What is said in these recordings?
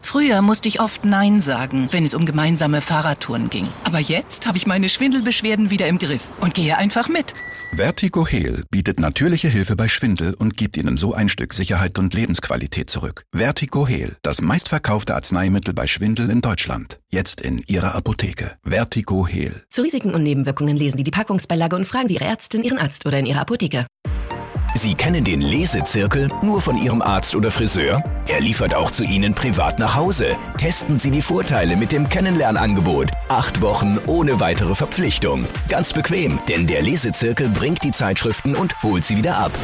Früher musste ich oft Nein sagen, wenn es um gemeinsame Fahrradtouren ging. Aber jetzt habe ich meine Schwindelbeschwerden wieder im Griff und gehe einfach mit. Vertigo Heal bietet natürliche Hilfe bei Schwindel und gibt Ihnen so ein Stück Sicherheit und Lebensqualität zurück. Vertigo Heal, das meistverkaufte Arzneimittel bei Schwindel in Deutschland. Jetzt in Ihrer Apotheke. Vertigo Heal. Zu Risiken und Nebenwirkungen lesen Sie die Packungsbeilage und fragen Sie Ihre Ärztin, Ihren Arzt oder in Ihrer Apotheke. Sie kennen den Lesezirkel nur von Ihrem Arzt oder Friseur? Er liefert auch zu Ihnen privat nach Hause. Testen Sie die Vorteile mit dem Kennenlernangebot. 8 Wochen ohne weitere Verpflichtung. Ganz bequem, denn der Lesezirkel bringt die Zeitschriften und holt sie wieder ab.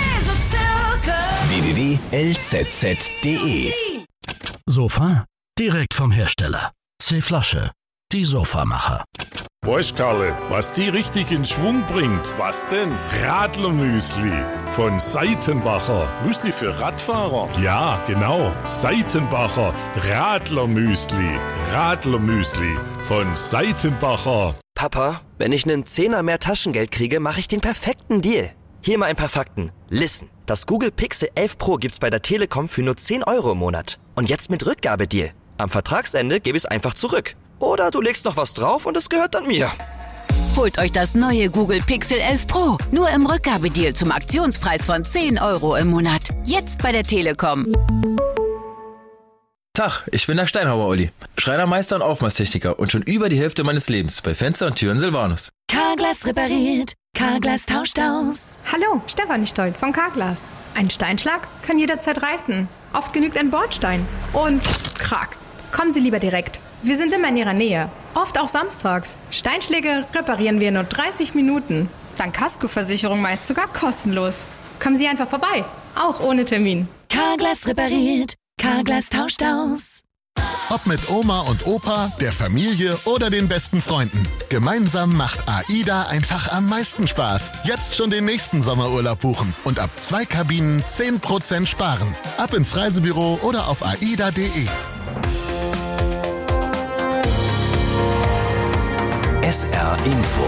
www.lzz.de Sofa? Direkt vom Hersteller. C-Flasche. Die Sofamacher. Weißt Karle, was die richtig in Schwung bringt? Was denn? Radlermüsli von Seitenbacher. Müsli für Radfahrer? Ja, genau. Seitenbacher Radlermüsli. Radlermüsli von Seitenbacher. Papa, wenn ich einen Zehner mehr Taschengeld kriege, mache ich den perfekten Deal. Hier mal ein paar Fakten. Listen, das Google Pixel 11 Pro gibt's bei der Telekom für nur 10 € im Monat. Und jetzt mit Rückgabedeal. Am Vertragsende gebe ich es einfach zurück. Oder du legst noch was drauf und es gehört dann mir. Holt euch das neue Google Pixel 11 Pro. Nur im Rückgabedeal zum Aktionspreis von 10 € im Monat. Jetzt bei der Telekom. Tag, ich bin der Steinhauer Olli. Schreinermeister und Aufmaßtechniker und schon über die Hälfte meines Lebens bei Fenster und Türen Silvanus. Carglass repariert, Carglass tauscht aus. Hallo, Stefanie Stolt von Carglass. Ein Steinschlag kann jederzeit reißen. Oft genügt ein Bordstein. Und krack. Kommen Sie lieber direkt. Wir sind immer in Ihrer Nähe. Oft auch samstags. Steinschläge reparieren wir in nur 30 Minuten. Dank Kaskoversicherung meist sogar kostenlos. Kommen Sie einfach vorbei. Auch ohne Termin. Carglass repariert, Carglass tauscht aus. Ob mit Oma und Opa, der Familie oder den besten Freunden. Gemeinsam macht AIDA einfach am meisten Spaß. Jetzt schon den nächsten Sommerurlaub buchen und ab 2 Kabinen 10% sparen. Ab ins Reisebüro oder auf aida.de. SR Info.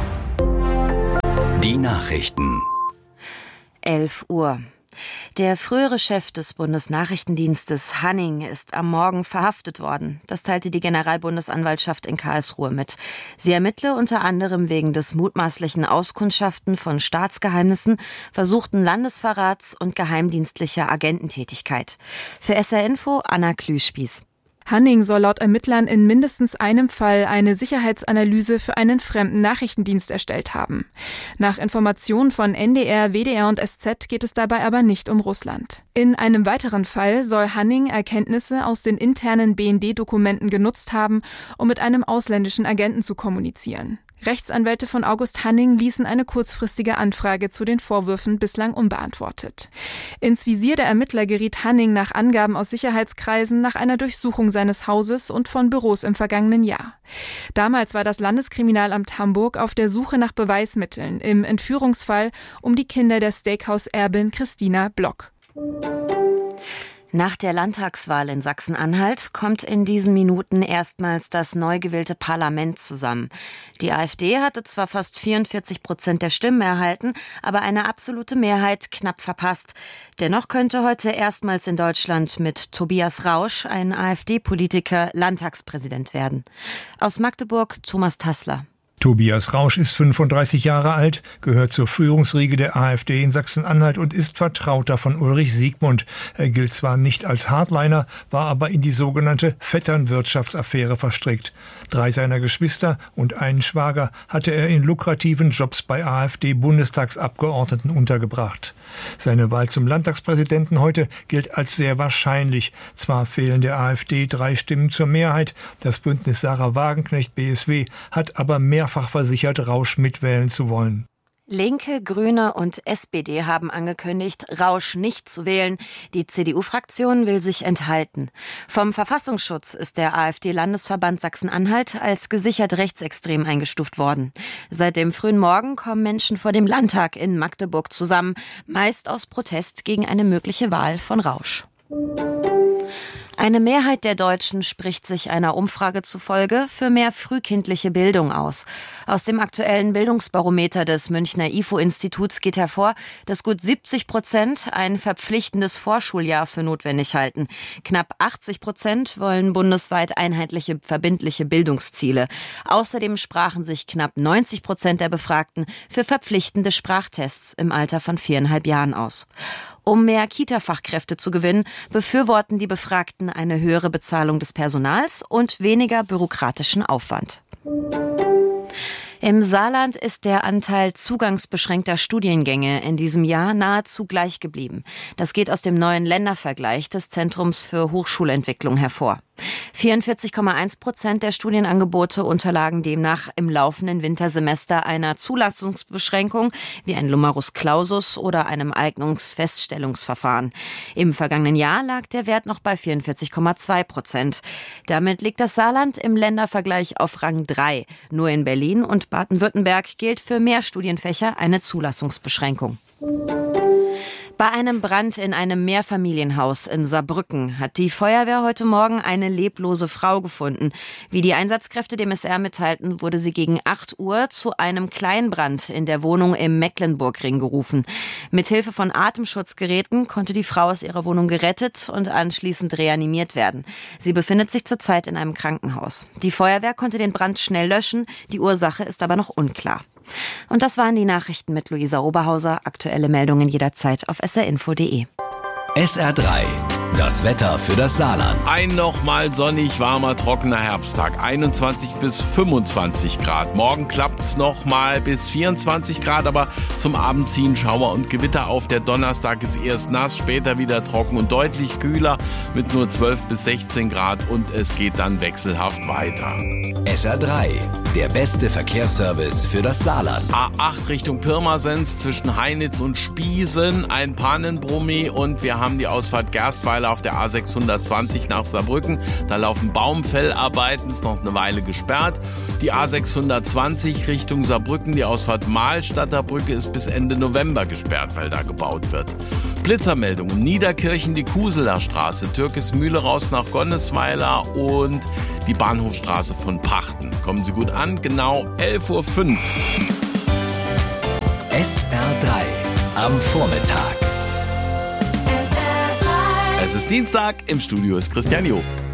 Die Nachrichten. 11 Uhr. Der frühere Chef des Bundesnachrichtendienstes Hanning ist am Morgen verhaftet worden. Das teilte die Generalbundesanwaltschaft in Karlsruhe mit. Sie ermittle unter anderem wegen des mutmaßlichen Auskundschaften von Staatsgeheimnissen, versuchten Landesverrats und geheimdienstlicher Agententätigkeit. Für SR Info Anna Klüspieß. Hanning soll laut Ermittlern in mindestens einem Fall eine Sicherheitsanalyse für einen fremden Nachrichtendienst erstellt haben. Nach Informationen von NDR, WDR und SZ geht es dabei aber nicht um Russland. In einem weiteren Fall soll Hanning Erkenntnisse aus den internen BND-Dokumenten genutzt haben, um mit einem ausländischen Agenten zu kommunizieren. Rechtsanwälte von August Hanning ließen eine kurzfristige Anfrage zu den Vorwürfen bislang unbeantwortet. Ins Visier der Ermittler geriet Hanning nach Angaben aus Sicherheitskreisen nach einer Durchsuchung seines Hauses und von Büros im vergangenen Jahr. Damals war das Landeskriminalamt Hamburg auf der Suche nach Beweismitteln im Entführungsfall um die Kinder der Steakhouse-Erbin Christina Block. Nach der Landtagswahl in Sachsen-Anhalt kommt in diesen Minuten erstmals das neu gewählte Parlament zusammen. Die AfD hatte zwar fast 44% der Stimmen erhalten, aber eine absolute Mehrheit knapp verpasst. Dennoch könnte heute erstmals in Deutschland mit Tobias Rausch ein AfD-Politiker Landtagspräsident werden. Aus Magdeburg Thomas Tassler. Tobias Rausch ist 35 Jahre alt, gehört zur Führungsriege der AfD in Sachsen-Anhalt und ist Vertrauter von Ulrich Siegmund. Er gilt zwar nicht als Hardliner, war aber in die sogenannte Vetternwirtschaftsaffäre verstrickt. 3 seiner Geschwister und einen Schwager hatte er in lukrativen Jobs bei AfD-Bundestagsabgeordneten untergebracht. Seine Wahl zum Landtagspräsidenten heute gilt als sehr wahrscheinlich. Zwar fehlen der AfD 3 Stimmen zur Mehrheit, das Bündnis Sarah Wagenknecht-BSW hat aber mehrfach versichert, Rausch mitwählen zu wollen. Linke, Grüne und SPD haben angekündigt, Rausch nicht zu wählen. Die CDU-Fraktion will sich enthalten. Vom Verfassungsschutz ist der AfD-Landesverband Sachsen-Anhalt als gesichert rechtsextrem eingestuft worden. Seit dem frühen Morgen kommen Menschen vor dem Landtag in Magdeburg zusammen, meist aus Protest gegen eine mögliche Wahl von Rausch. Eine Mehrheit der Deutschen spricht sich einer Umfrage zufolge für mehr frühkindliche Bildung aus. Aus dem aktuellen Bildungsbarometer des Münchner IFO-Instituts geht hervor, dass gut 70% ein verpflichtendes Vorschuljahr für notwendig halten. Knapp 80% wollen bundesweit einheitliche, verbindliche Bildungsziele. Außerdem sprachen sich knapp 90% der Befragten für verpflichtende Sprachtests im Alter von 4,5 Jahren aus. Um mehr Kita-Fachkräfte zu gewinnen, befürworten die Befragten eine höhere Bezahlung des Personals und weniger bürokratischen Aufwand. Im Saarland ist der Anteil zugangsbeschränkter Studiengänge in diesem Jahr nahezu gleich geblieben. Das geht aus dem neuen Ländervergleich des Zentrums für Hochschulentwicklung hervor. 44,1% der Studienangebote unterlagen demnach im laufenden Wintersemester einer Zulassungsbeschränkung wie ein Numerus Clausus oder einem Eignungsfeststellungsverfahren. Im vergangenen Jahr lag der Wert noch bei 44,2%. Damit liegt das Saarland im Ländervergleich auf Rang 3. Nur in Berlin und Baden-Württemberg gilt für mehr Studienfächer eine Zulassungsbeschränkung. Bei einem Brand in einem Mehrfamilienhaus in Saarbrücken hat die Feuerwehr heute Morgen eine leblose Frau gefunden. Wie die Einsatzkräfte dem SR mitteilten, wurde sie gegen 8 Uhr zu einem Kleinbrand in der Wohnung im Mecklenburgring gerufen. Mithilfe von Atemschutzgeräten konnte die Frau aus ihrer Wohnung gerettet und anschließend reanimiert werden. Sie befindet sich zurzeit in einem Krankenhaus. Die Feuerwehr konnte den Brand schnell löschen, die Ursache ist aber noch unklar. Und das waren die Nachrichten mit Luisa Oberhauser. Aktuelle Meldungen jederzeit auf srinfo.de. SR3, das Wetter für das Saarland. Ein nochmal sonnig, warmer, trockener Herbsttag. 21 bis 25 Grad. Morgen klappt's nochmal bis 24 Grad, aber zum Abend ziehen Schauer und Gewitter auf. Der Donnerstag ist erst nass, später wieder trocken und deutlich kühler mit nur 12 bis 16 Grad und es geht dann wechselhaft weiter. SR3, der beste Verkehrsservice für das Saarland. A8 Richtung Pirmasens zwischen Heinitz und Spiesen, ein Pannenbrummi und wir haben die Ausfahrt Gerstweiler auf der A620 nach Saarbrücken. Da laufen Baumfellarbeiten, ist noch eine Weile gesperrt. Die A620 Richtung Saarbrücken, die Ausfahrt Mahlstadter Brücke ist bis Ende November gesperrt, weil da gebaut wird. Blitzermeldung, Niederkirchen, die Kuseler Straße, Türkismühle raus nach Gonnesweiler und die Bahnhofstraße von Pachten. Kommen Sie gut an, genau 11:05 Uhr. SR3 am Vormittag. Es ist Dienstag, im Studio ist Christian Job.